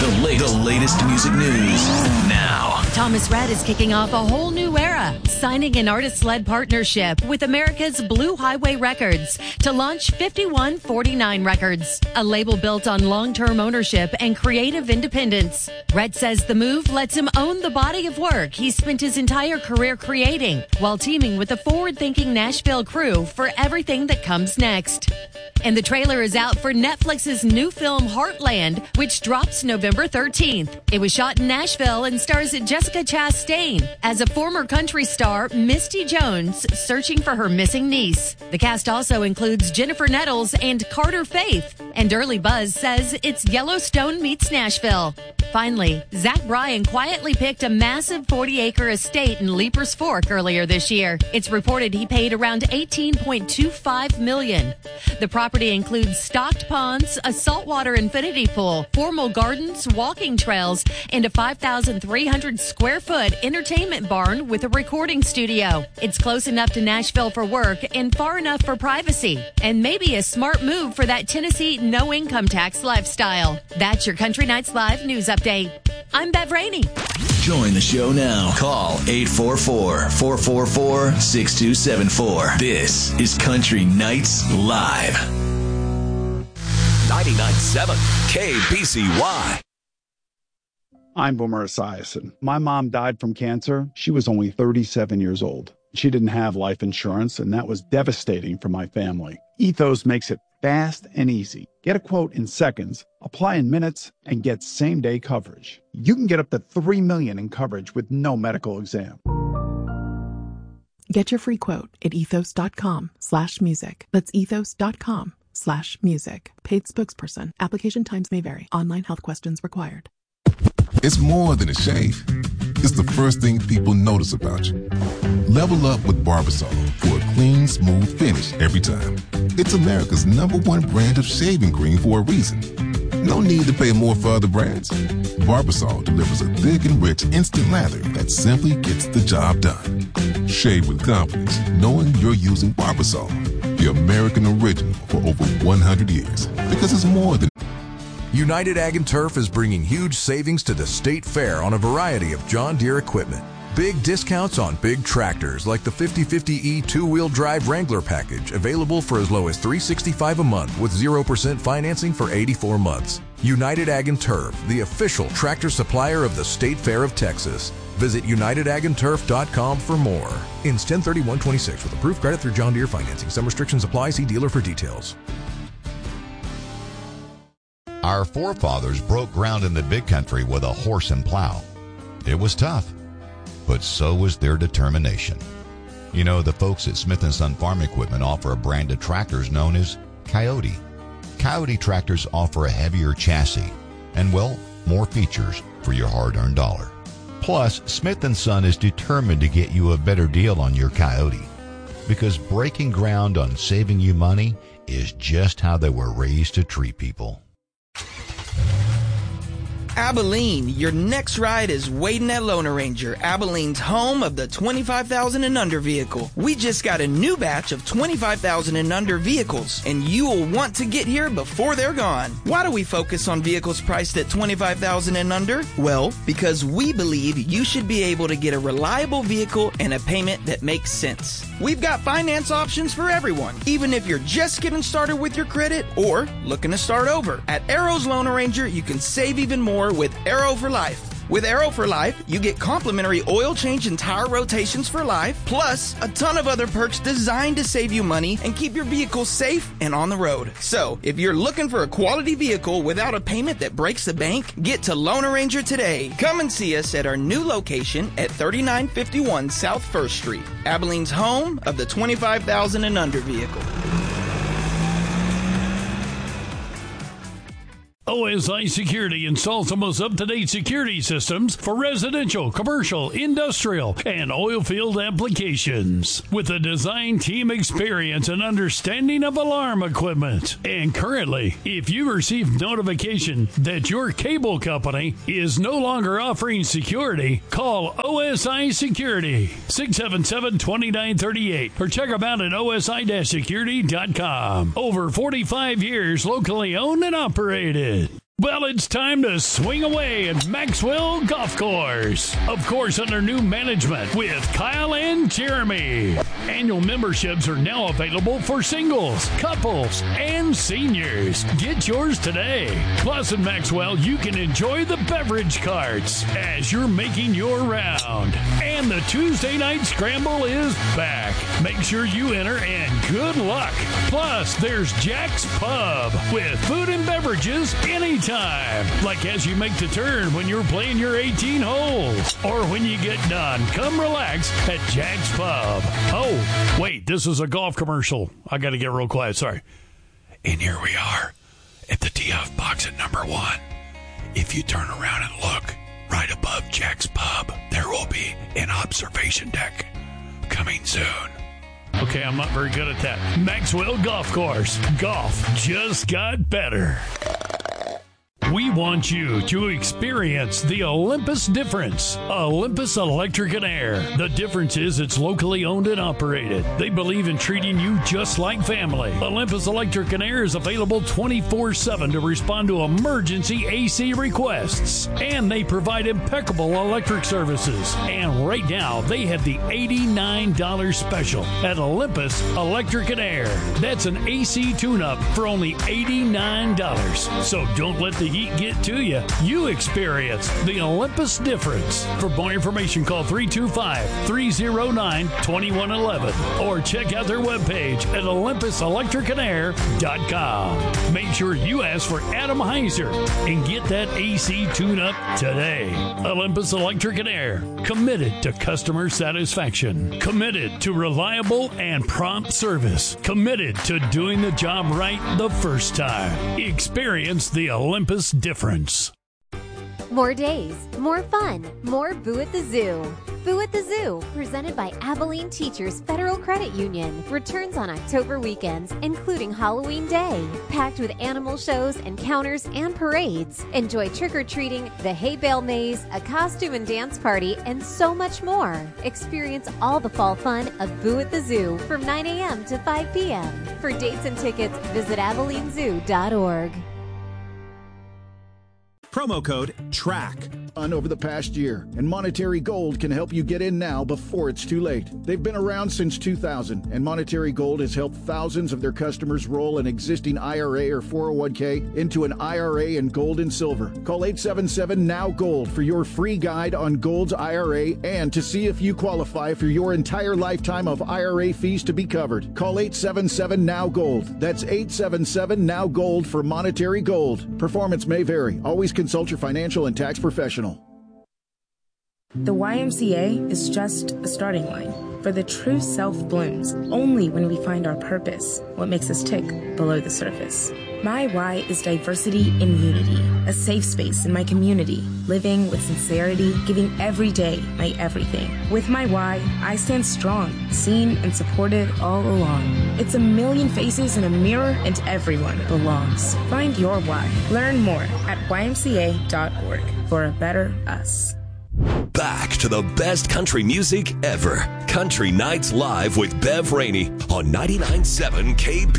The latest music news now. Thomas Rhett is kicking off a whole new era, signing an artist-led partnership with America's Blue Highway Records to launch 5149 Records, a label built on long-term ownership and creative independence. Rhett says the move lets him own the body of work he spent his entire career creating, while teaming with a forward-thinking Nashville crew for everything that comes next. And the trailer is out for Netflix's new film Heartland, which drops November 13th. It was shot in Nashville and stars Jessica Chastain as a former country star, Misty Jones, searching for her missing niece. The cast also includes Jennifer Nettles and Carter Faith, and early buzz says it's Yellowstone meets Nashville. Finally, Zach Bryan quietly picked a massive 40-acre estate in Leapers Fork earlier this year. It's reported he paid around $18.25 million. The property includes stocked ponds, a saltwater infinity pool, formal gardens, walking trails, and a 5,300 square foot entertainment barn with a recording studio. It's close enough to Nashville for work and far enough for privacy, and maybe a smart move for that Tennessee no income tax lifestyle. That's your Country Nights Live news update. I'm Bev Rainey. Join the show now. Call 844-444-6274. This is Country Nights Live. 99.7 KBCY. I'm Boomer Esiason. My mom died from cancer. She was only 37 years old. She didn't have life insurance, and that was devastating for my family. Ethos makes it fast and easy. Get a quote in seconds, apply in minutes, and get same-day coverage. You can get up to $3 million in coverage with no medical exam. Get your free quote at ethos.com/music. That's ethos.com/music. Paid spokesperson. Application times may vary. Online health questions required. It's more than a shave. It's the first thing people notice about you. Level up with Barbasol for a clean, smooth finish every time. It's America's #1 brand of shaving cream for a reason. No need to pay more for other brands. Barbasol delivers a thick and rich instant lather that simply gets the job done. Shave with confidence, knowing you're using Barbasol, the American original for over 100 years. Because it's more than... United Ag and Turf is bringing huge savings to the State Fair on a variety of John Deere equipment. Big discounts on big tractors like the 5050E two-wheel drive Wrangler package, available for as low as $365 a month with 0% financing for 84 months. United Ag and Turf, the official tractor supplier of the State Fair of Texas. Visit UnitedAgAndTurf.com for more. Ends 10/31/26 with approved credit through John Deere financing. Some restrictions apply. See dealer for details. Our forefathers broke ground in the big country with a horse and plow. It was tough, but so was their determination. You know, the folks at Smith & Son Farm Equipment offer a brand of tractors known as Coyote. Coyote tractors offer a heavier chassis and, well, more features for your hard-earned dollar. Plus, Smith & Son is determined to get you a better deal on your Coyote, because breaking ground on saving you money is just how they were raised to treat people. Abilene, your next ride is waiting at Loner Ranger, Abilene's home of the 25,000 and under vehicle. We just got a new batch of 25,000 and under vehicles, and you will want to get here before they're gone. Why do we focus on vehicles priced at 25,000 and under? Well, because we believe you should be able to get a reliable vehicle and a payment that makes sense. We've got finance options for everyone, even if you're just getting started with your credit or looking to start over. At Arrow's Loner Ranger, you can save even more with Arrow for Life. With Arrow for Life, you get complimentary oil change and tire rotations for life, plus a ton of other perks designed to save you money and keep your vehicle safe and on the road. So, if you're looking for a quality vehicle without a payment that breaks the bank, get to Loner Ranger today. Come and see us at our new location at 3951 South 1st Street, Abilene's home of the 25,000 and under vehicle. OSI Security installs the most up-to-date security systems for residential, commercial, industrial, and oil field applications. With a design team experience and understanding of alarm equipment. And currently, if you receive notification that your cable company is no longer offering security, call OSI Security, 677-2938, or check them out at osi-security.com. Over 45 years locally owned and operated. Well, it's time to swing away at Maxwell Golf Course. Of course, under new management with Kyle and Jeremy. Annual memberships are now available for singles, couples, and seniors. Get yours today. Plus, at Maxwell, you can enjoy the beverage carts as you're making your round. And the Tuesday night scramble is back. Make sure you enter and good luck. Plus, there's Jack's Pub with food and beverages anytime. Like as you make the turn when you're playing your 18 holes. Or when you get done, come relax at Jack's Pub. Oh, wait, this is a golf commercial. I got to get real quiet, sorry. And here we are at the tee-off box at number 1. If you turn around and look, right above Jack's Pub, there will be an observation deck coming soon. Okay, I'm not very good at that. Maxwell Golf Course. Golf just got better. We want you to experience the Olympus difference. Olympus Electric and Air. The difference is it's locally owned and operated. They believe in treating you just like family. Olympus Electric and Air is available 24/7 to respond to emergency AC requests. And they provide impeccable electric services. And right now, they have the $89 special at Olympus Electric and Air. That's an AC tune-up for only $89. So don't let the heat get to you. You experience the Olympus difference. For more information, call 325-309-2111 or check out their webpage at olympuselectricanair.com. Make sure you ask for Adam Heiser and get that AC tune-up today. Olympus Electric and Air, committed to customer satisfaction, committed to reliable and prompt service, committed to doing the job right the first time. Experience the Olympus difference. More days, more fun, more Boo at the Zoo. Boo at the Zoo, presented by Abilene Teachers Federal Credit Union, returns on October weekends, including Halloween Day. Packed with animal shows, encounters, and parades. Enjoy trick-or-treating, the hay bale maze, a costume and dance party, and so much more. Experience all the fall fun of Boo at the Zoo from 9 a.m. to 5 p.m. For dates and tickets, visit AbileneZoo.org. Promo code TRACK over the past year, and Monetary Gold can help you get in now before it's too late. They've been around since 2000, and Monetary Gold has helped thousands of their customers roll an existing IRA or 401k into an IRA in gold and silver. Call 877-NOW-GOLD for your free guide on Gold's IRA and to see if you qualify for your entire lifetime of IRA fees to be covered. Call 877-NOW-GOLD. That's 877-NOW-GOLD for Monetary Gold. Performance may vary. Always consult your financial and tax professional. The YMCA is just a starting line, for the true self blooms only when we find our purpose, what makes us tick below the surface. My why is diversity in unity, a safe space in my community, living with sincerity, giving every day my everything. With my why, I stand strong, seen and supported all along. It's a million faces in a mirror and everyone belongs. Find your why. Learn more at ymca.org for a better us. Back to the best country music ever. Country Nights Live with Bev Rainey on 99.7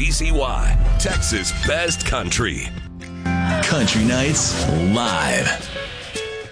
KBCY. Texas Best Country. Country Nights Live.